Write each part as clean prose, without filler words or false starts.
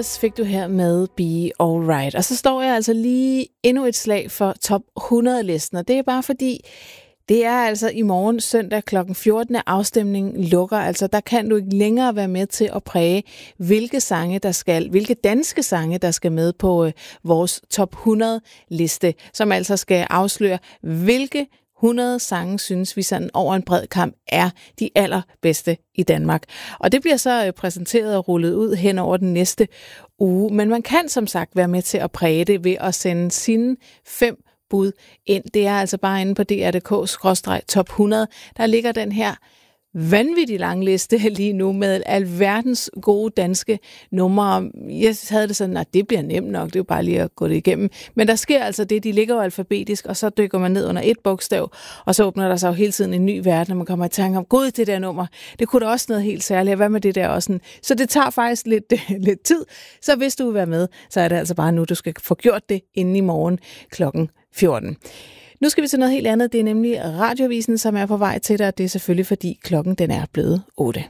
Fighters fik du her med Be Alright. Og så står jeg altså lige endnu et slag for top 100-listen, og det er bare fordi, det er altså i morgen søndag kl. 14. afstemningen lukker. Altså der kan du ikke længere være med til at præge, hvilke danske sange, der skal med på vores top 100-liste, som altså skal afsløre, hvilke 100 sange, synes vi sådan over en bred kamp, er de allerbedste i Danmark. Og det bliver så præsenteret og rullet ud hen over den næste uge. Men man kan som sagt være med til at præge det ved at sende sine 5 bud ind. Det er altså bare inde på dr.dk/top 100. Der ligger den her vanvittig lang liste lige nu med alverdens gode danske numre. Jeg havde det sådan, at det bliver nemt nok, det er jo bare lige at gå det igennem. Men der sker altså det, de ligger jo alfabetisk, og så dykker man ned under et bogstav, og så åbner der sig jo hele tiden en ny verden, når man kommer i tanke om, gud, det der nummer, det kunne da også noget helt særligt, hvad med det der også? Så det tager faktisk lidt tid, så hvis du vil være med, så er det altså bare nu, du skal få gjort det inden i morgen klokken 14. Nu skal vi til noget helt andet. Det er nemlig Radioavisen, som er på vej til dig. Det er selvfølgelig, fordi klokken den er blevet 8.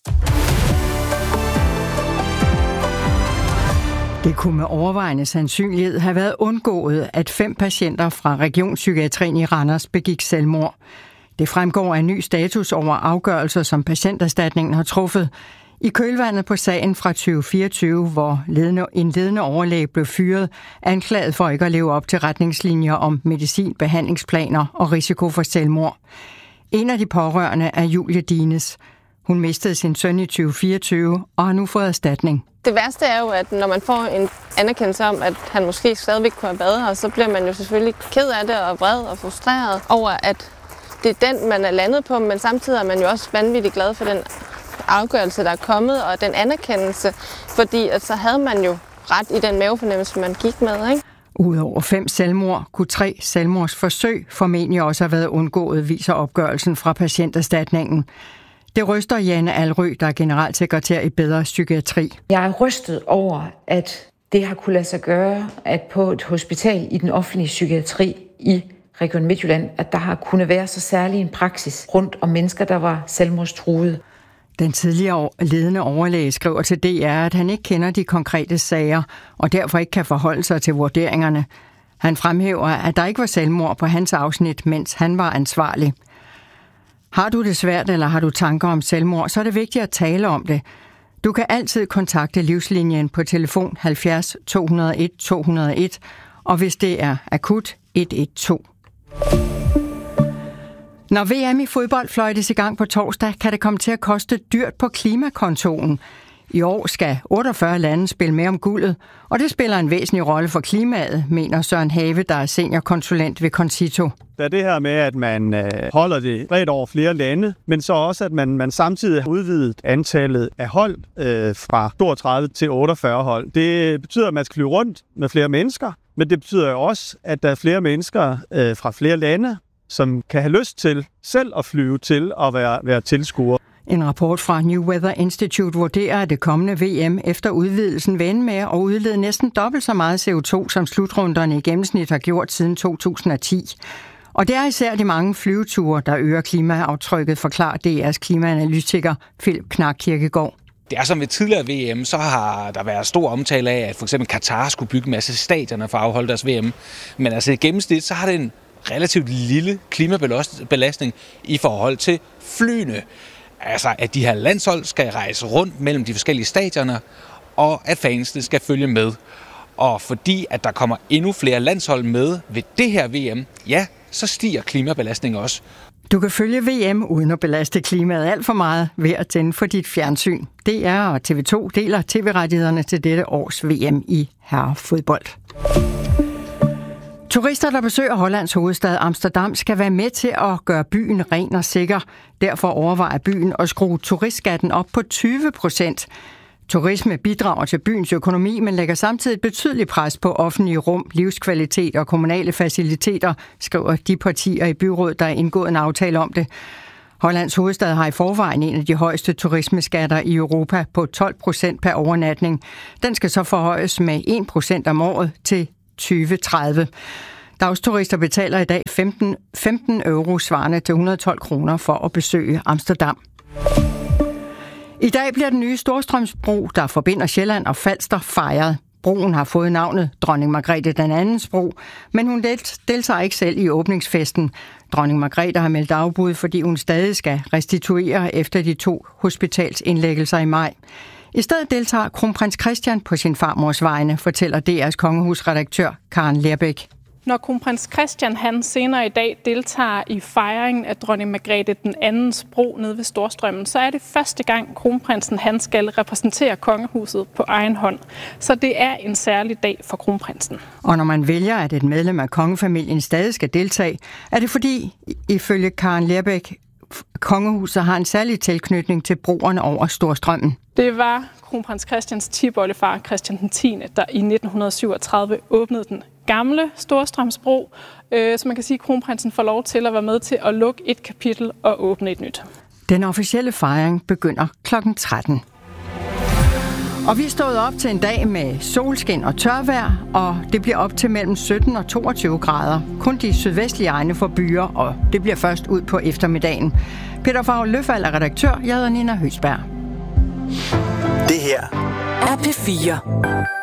Det kunne med overvejende sandsynlighed have været undgået, at 5 patienter fra Regionspsykiatrien i Randers begik selvmord. Det fremgår af en ny status over afgørelser, som Patienterstatningen har truffet. I kølvandet på sagen fra 2024, hvor en ledende overlæge blev fyret, anklaget for ikke at leve op til retningslinjer om medicin, behandlingsplaner og risiko for selvmord. En af de pårørende er Julie Dines. Hun mistede sin søn i 2024 og har nu fået erstatning. Det værste er jo, at når man får en anerkendelse om, at han måske stadigvæk kunne have været her, så bliver man jo selvfølgelig ked af det og vred og frustreret over, at det er den, man er landet på, men samtidig er man jo også vanvittigt glad for den afgørelse, der er kommet, og den anerkendelse, fordi at så havde man jo ret i den mavefornemmelse, man gik med, ikke? Udover 5 selvmord kunne 3 selvmordsforsøg formentlig også have været undgået, viser opgørelsen fra Patienterstatningen. Det ryster Janne Alrø, der er generalsekretær i Bedre Psykiatri. Jeg er rystet over, at det har kunne lade sig gøre, at på et hospital i den offentlige psykiatri i Region Midtjylland, at der har kunnet være så særlig en praksis rundt om mennesker, der var selvmordstruede. Den tidligere ledende overlæge skriver til DR, at han ikke kender de konkrete sager, og derfor ikke kan forholde sig til vurderingerne. Han fremhæver, at der ikke var selvmord på hans afsnit, mens han var ansvarlig. Har du det svært, eller har du tanker om selvmord, så er det vigtigt at tale om det. Du kan altid kontakte Livslinjen på telefon 70 201 201, og hvis det er akut, 112. Når VM i fodbold fløjtes i gang på torsdag, kan det komme til at koste dyrt på klimakontoen. I år skal 48 lande spille med om guldet, og det spiller en væsentlig rolle for klimaet, mener Søren Have, der er seniorkonsulent ved Concito. Der er det her med, at man holder det bredt over flere lande, men så også, at man samtidig har udvidet antallet af hold fra 32 til 48 hold. Det betyder, at man skal flyve rundt med flere mennesker, men det betyder jo også, at der er flere mennesker fra flere lande, som kan have lyst til selv at flyve til og være tilskuere. En rapport fra New Weather Institute vurderer, at det kommende VM efter udvidelsen vil ende med at udlede næsten dobbelt så meget CO2, som slutrunderne i gennemsnit har gjort siden 2010. Og det er især de mange flyveture, der øger klimaaftrykket, forklarer DR's klimaanalytiker Philip Knak Kirkegaard. Det er som ved tidligere VM, så har der været stor omtale af, at for eksempel Katar skulle bygge en masse stadioner for at afholde deres VM. Men altså i gennemsnit, så har det en relativt lille klimabelastning i forhold til flyene. Altså, at de her landshold skal rejse rundt mellem de forskellige stadioner, og at fansene skal følge med. Og fordi at der kommer endnu flere landshold med ved det her VM, ja, så stiger klimabelastningen også. Du kan følge VM uden at belaste klimaet alt for meget ved at tænde for dit fjernsyn. DR og TV2 deler tv-rettighederne til dette års VM i herrefodbold. Turister, der besøger Hollands hovedstad Amsterdam, skal være med til at gøre byen ren og sikker. Derfor overvejer byen at skrue turistskatten op på 20%. Turisme bidrager til byens økonomi, men lægger samtidig et betydeligt pres på offentlige rum, livskvalitet og kommunale faciliteter, skriver de partier i byrådet, der har indgået en aftale om det. Hollands hovedstad har i forvejen en af de højeste turismeskatter i Europa på 12% per overnatning. Den skal så forhøjes med 1% om året til 2030. Dagsturister betaler i dag 15 euro svarende til 112 kroner for at besøge Amsterdam. I dag bliver den nye Storstrømsbro, der forbinder Sjælland og Falster, fejret. Broen har fået navnet Dronning Margrethe den andens bro, men hun deltager ikke selv i åbningsfesten. Dronning Margrethe har meldt afbud, fordi hun stadig skal restituere efter de 2 hospitalsindlæggelser i maj. I stedet deltager kronprins Christian på sin farmors vegne, fortæller DR's kongehusredaktør Karen Lerbæk. Når kronprins Christian han senere i dag deltager i fejringen af dronning Margrethe den andens bro nede ved Storstrømmen, så er det første gang kronprinsen han skal repræsentere kongehuset på egen hånd. Så det er en særlig dag for kronprinsen. Og når man vælger, at et medlem af kongefamilien stadig skal deltage, er det fordi, ifølge Karen Lerbæk, kongehuset har en særlig tilknytning til broerne over Storstrømmen. Det var kronprins Christians tipoldefar Christian den 10., der i 1937 åbnede den gamle Storstrømsbro, så man kan sige, at kronprinsen får lov til at være med til at lukke et kapitel og åbne et nyt. Den officielle fejring begynder kl. 13. Og vi er stået op til en dag med solskin og tørvejr, og det bliver op til mellem 17 og 22 grader. Kun de sydvestlige egne får byer, og det bliver først ud på eftermiddagen. Peter Favre-Løfald er redaktør. Jeg hedder Nina Høsberg. Det her er P4.